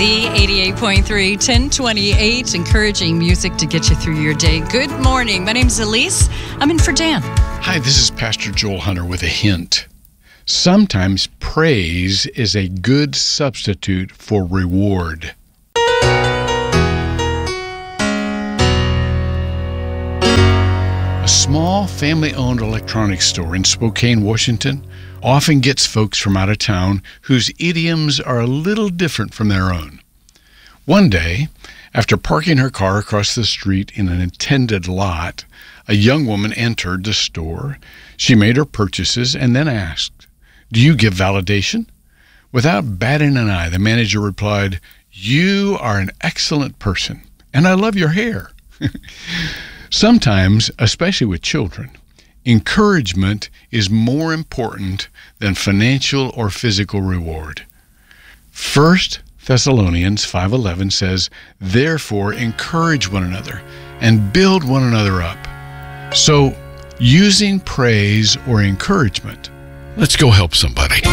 Z88.3, 1028, encouraging music to get you through your day. Good morning. My name's Elise. I'm in for Dan. Hi, this is Pastor Joel Hunter with a hint. Sometimes praise is a good substitute for reward. A small family-owned electronics store in Spokane, Washington, often gets folks from out of town whose idioms are a little different from their own. One day, after parking her car across the street in an intended lot, a young woman entered the store. She made her purchases and then asked, "Do you give validation?" Without batting an eye, the manager replied, "You are an excellent person, and I love your hair." Sometimes, especially with children, encouragement is more important than financial or physical reward. 1 Thessalonians 5:11 says, "Therefore encourage one another and build one another up." So, using praise or encouragement, let's go help somebody.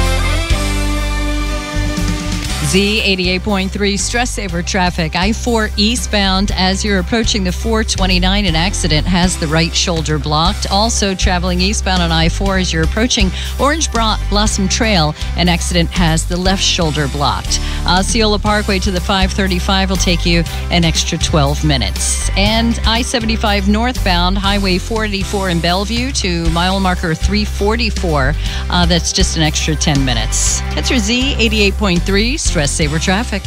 Z88.3 Stress Saver traffic. I-4 eastbound as you're approaching the 429. An accident has the right shoulder blocked. Also traveling eastbound on I-4 as you're approaching Orange Blossom Trail. An accident has the left shoulder blocked. Osceola Parkway to the 535 will take you an extra 12 minutes. And I-75 northbound, Highway 484 in Bellevue to mile marker 344. That's just an extra 10 minutes. That's your Z88.3 Stress Saver traffic.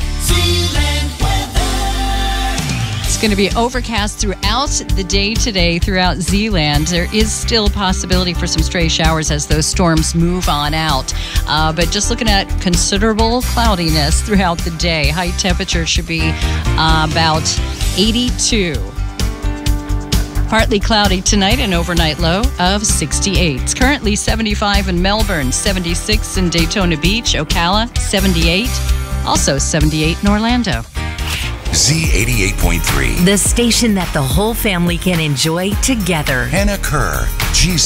It's going to be overcast throughout the day today throughout Zeeland. There is still a possibility for some stray showers as those storms move on out. But just looking at considerable cloudiness throughout the day. High temperature should be about 82. Partly cloudy tonight, an overnight low of 68. It's currently 75 in Melbourne, 76 in Daytona Beach, Ocala, 78. Also 78 in Orlando. Z88.3. The station that the whole family can enjoy together. Hannah Kerr.